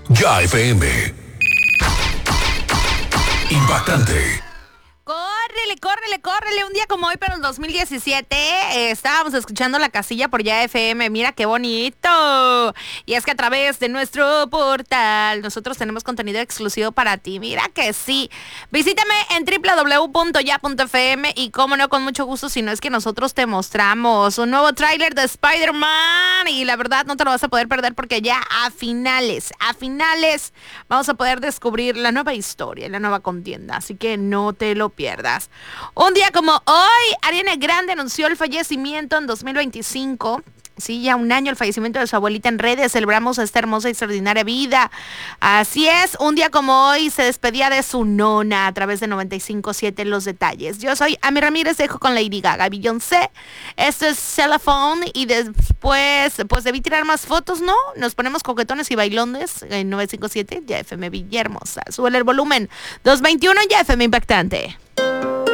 Ya FM. Impactante. Córrele. Un día como hoy, pero en 2017, estábamos escuchando La Casilla por Ya FM. Mira qué bonito. Y es que a través de nuestro portal, nosotros tenemos contenido exclusivo para ti. Mira que sí. Visítame en www.ya.fm y cómo no, con mucho gusto, si no es que nosotros te mostramos un nuevo tráiler de Spider-Man. Y la verdad no te lo vas a poder perder porque ya a finales, vamos a poder descubrir la nueva historia, la nueva contienda. Así que no te lo pierdas. Un día como hoy, Ariana Grande anunció el fallecimiento en 2025. Sí, ya un año el fallecimiento de su abuelita en redes. Celebramos esta hermosa y extraordinaria vida. Así es, un día como hoy se despedía de su nona a través de 95.7 Los Detalles. Yo soy Ami Ramírez, dejo con Lady Gaga, Beyoncé. Esto es Telephone y después, pues debí tirar más fotos, ¿no? Nos ponemos coquetones y bailones en 957 Ya FM Villahermosa. Súbele el volumen. 221 Ya FM Impactante.